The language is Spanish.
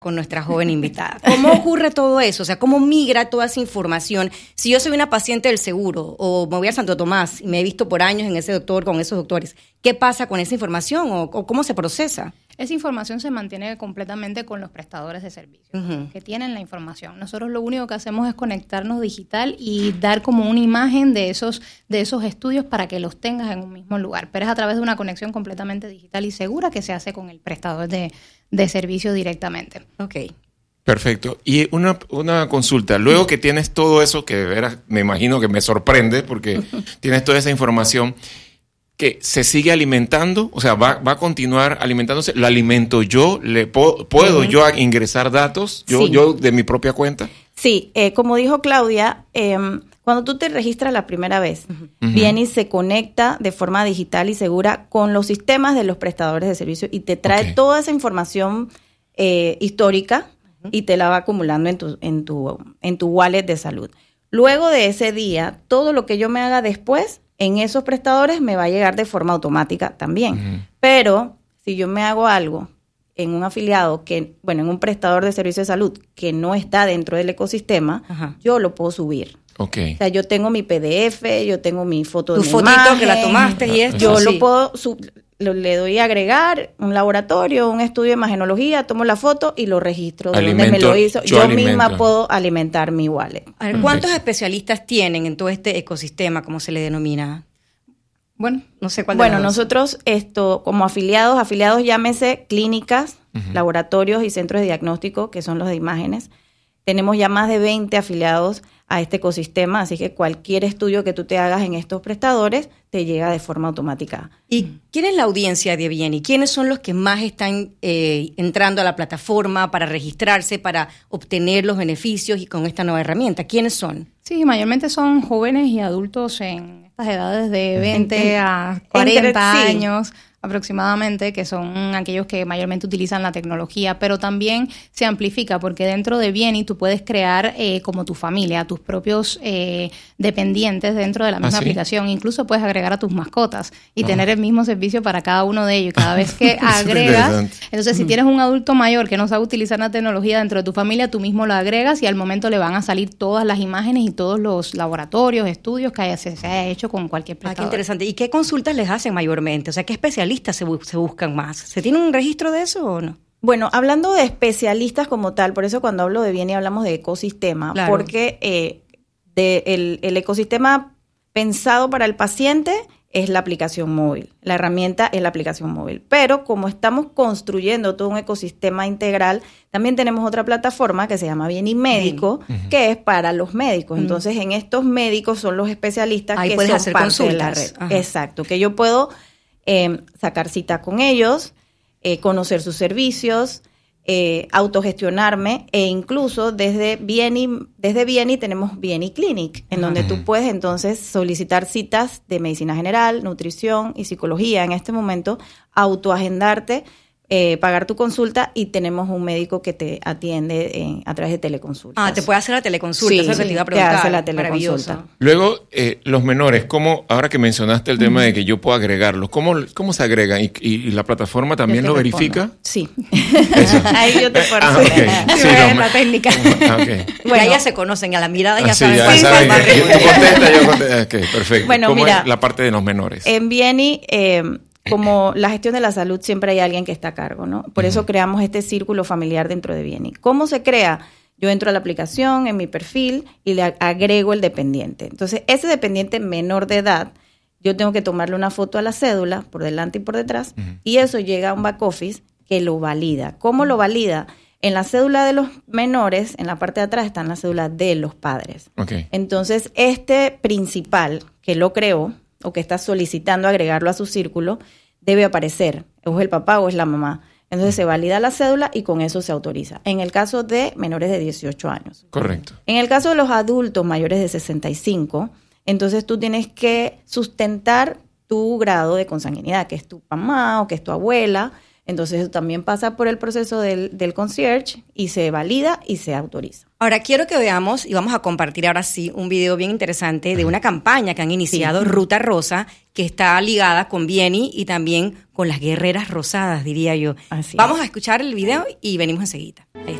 con nuestra joven invitada. ¿Cómo ocurre todo eso? O sea, ¿cómo migra toda esa información? Si yo soy una paciente del seguro o me voy a Santo Tomás y me he visto por años en ese doctor, con esos doctores, ¿qué pasa con esa información o cómo se procesa? Esa información se mantiene completamente con los prestadores de servicios que tienen la información. Nosotros lo único que hacemos es conectarnos digital y dar como una imagen de esos estudios para que los tengas en un mismo lugar. Pero es a través de una conexión completamente digital y segura que se hace con el prestador de servicio directamente. Ok. Perfecto. Y una consulta. Luego que tienes todo eso, que de veras me imagino que me sorprende porque tienes toda esa información, que se sigue alimentando, o sea, va a continuar alimentándose. ¿Lo alimento yo? ¿Puedo yo ingresar datos yo de mi propia cuenta? Sí, como dijo Claudia, cuando tú te registras la primera vez, viene y se conecta de forma digital y segura con los sistemas de los prestadores de servicios y te trae toda esa información histórica y te la va acumulando en tu wallet de salud. Luego de ese día, todo lo que yo me haga después en esos prestadores me va a llegar de forma automática también. Pero si yo me hago algo en un afiliado en un prestador de servicio de salud que no está dentro del ecosistema, yo lo puedo subir. Okay. O sea, yo tengo mi PDF, yo tengo mi foto de tu fotito imagen, que la tomaste y esto. Yo lo puedo le doy a agregar un laboratorio, un estudio de imagenología, tomo la foto y lo registro de donde me lo hizo. Yo misma puedo alimentar mi wallet. A ver, ¿cuántos especialistas tienen en todo este ecosistema, como se le denomina? Bueno, no sé cuál. Bueno, nosotros como afiliados llámese clínicas, laboratorios y centros de diagnóstico, que son los de imágenes. Tenemos ya más de 20 afiliados a este ecosistema, así que cualquier estudio que tú te hagas en estos prestadores te llega de forma automática. ¿Y quién es la audiencia de Vieni? ¿Quiénes son los que más están entrando a la plataforma para registrarse, para obtener los beneficios y con esta nueva herramienta? ¿Quiénes son? Sí, mayormente son jóvenes y adultos en estas edades de 20 a 40 años. Aproximadamente, que son aquellos que mayormente utilizan la tecnología, pero también se amplifica porque dentro de Vieni tú puedes crear como tu familia, tus propios dependientes dentro de la misma aplicación. Incluso puedes agregar a tus mascotas y tener el mismo servicio para cada uno de ellos. Cada vez que agregas, entonces si tienes un adulto mayor que no sabe utilizar la tecnología dentro de tu familia, tú mismo lo agregas y al momento le van a salir todas las imágenes y todos los laboratorios, estudios que se haya hecho con cualquier prestador. Qué interesante. ¿Y qué consultas les hacen mayormente? O sea, ¿qué especialistas se buscan más? ¿Se tiene un registro de eso o no? Bueno, hablando de especialistas como tal, por eso cuando hablo de Vieni hablamos de ecosistema, porque el ecosistema pensado para el paciente es la aplicación móvil, la herramienta es la aplicación móvil, pero como estamos construyendo todo un ecosistema integral, también tenemos otra plataforma que se llama Vieni Médico, que es para los médicos. Entonces, en estos médicos son los especialistas que son hacer parte consultas de la red. Exacto, que yo puedo sacar cita con ellos, conocer sus servicios, autogestionarme e incluso desde Vieni tenemos Vieni Clinic, en donde tú puedes entonces solicitar citas de medicina general, nutrición y psicología. En este momento, autoagendarte, pagar tu consulta y tenemos un médico que te atiende a través de teleconsultas. Te puede hacer la teleconsulta, sí, eso es lo que te iba a preguntar. Te hace la teleconsulta. Luego, los menores, ¿cómo, ahora que mencionaste el tema de que yo puedo agregarlos, ¿cómo se agregan? ¿Y la plataforma también lo verifica? Sí. Ahí yo te puedo la técnica. Bueno, ya se conocen, a la mirada ya saben. Tú contestas, yo contesto. Okay, perfecto. Bueno, ¿Cómo mira, es la parte de los menores? En Vieni, como la gestión de la salud, siempre hay alguien que está a cargo, ¿no? Por eso creamos este círculo familiar dentro de Vieni. ¿Cómo se crea? Yo entro a la aplicación, en mi perfil, y le agrego el dependiente. Entonces, ese dependiente menor de edad, yo tengo que tomarle una foto a la cédula, por delante y por detrás, y eso llega a un back office que lo valida. ¿Cómo lo valida? En la cédula de los menores, en la parte de atrás, está en la cédula de los padres. Okay. Entonces, este principal que lo creó, o que está solicitando agregarlo a su círculo, debe aparecer. O es el papá o es la mamá. Entonces se valida la cédula y con eso se autoriza. En el caso de menores de 18 años. Correcto. En el caso de los adultos mayores de 65, entonces tú tienes que sustentar tu grado de consanguinidad, que es tu mamá o que es tu abuela. Entonces eso también pasa por el proceso del concierge y se valida y se autoriza. Ahora quiero que veamos, y vamos a compartir ahora sí, un video bien interesante de una campaña que han iniciado, Ruta Rosa, que está ligada con Vieni y también con las guerreras rosadas, diría yo. Así Vamos es. a escuchar el video y venimos enseguida. Ahí